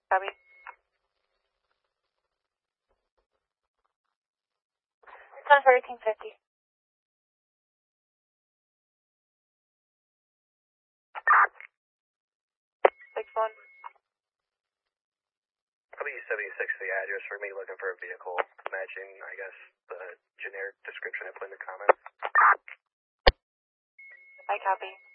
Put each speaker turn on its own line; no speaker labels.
Copy. It's on for 1850. 6-1.
W76 to the address for me, looking for a vehicle matching, I guess, the generic description I put in the comments.
I copy.